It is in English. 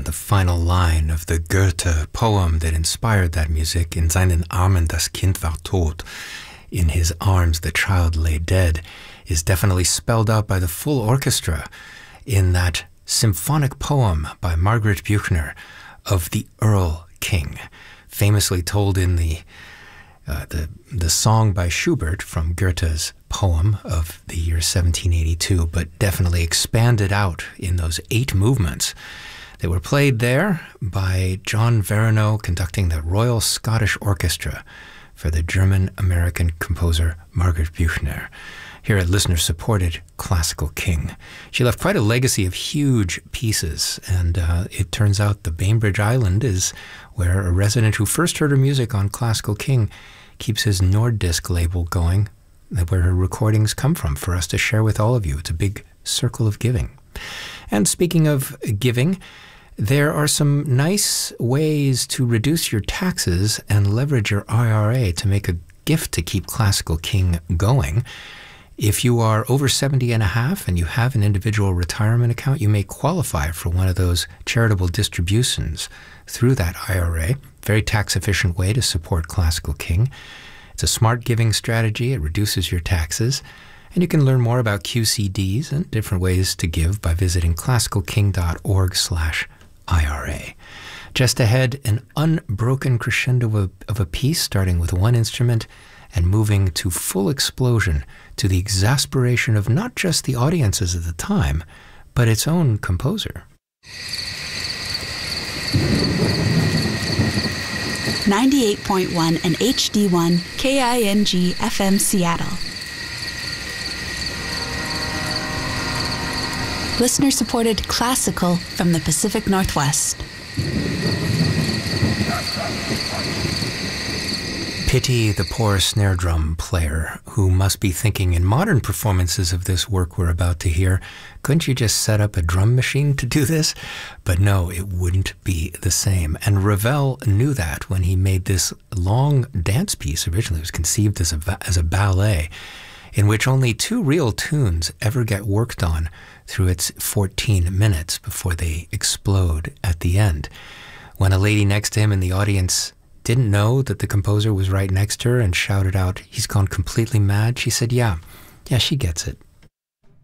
the final line of the Goethe poem that inspired that music, In seinen Armen das Kind war tot, in his arms the child lay dead, is definitely spelled out by the full orchestra in that symphonic poem by Margaret Buechner of the Erl King, famously told in the song by Schubert from Goethe's poem of the year 1782, but definitely expanded out in those 8 movements. They were played there by John Verano conducting the Royal Scottish Orchestra for the German-American composer Margaret Buechner, here at listener-supported Classical King. She left quite a legacy of huge pieces, and it turns out the Bainbridge Island is where a resident who first heard her music on Classical King keeps his Nordisk label going, where her recordings come from for us to share with all of you. It's a big circle of giving. And speaking of giving, there are some nice ways to reduce your taxes and leverage your IRA to make a gift to keep Classical King going. If you are over 70 and a half and you have an individual retirement account, you may qualify for one of those charitable distributions through that IRA. Very tax-efficient way to support Classical King. It's a smart giving strategy. It reduces your taxes. And you can learn more about QCDs and different ways to give by visiting classicalking.org/IRA. Just ahead, an unbroken crescendo of a piece starting with one instrument and moving to full explosion to the exasperation of not just the audiences at the time, but its own composer. 98.1 and HD1 KING FM Seattle. Listener-supported classical from the Pacific Northwest. Pity the poor snare drum player who must be thinking in modern performances of this work we're about to hear, couldn't you just set up a drum machine to do this? But no, it wouldn't be the same. And Ravel knew that when he made this long dance piece. Originally it was conceived as a ballet in which only 2 real tunes ever get worked on through its 14 minutes before they explode at the end. When a lady next to him in the audience didn't know that the composer was right next to her and shouted out, "He's gone completely mad," she said, yeah, she gets it.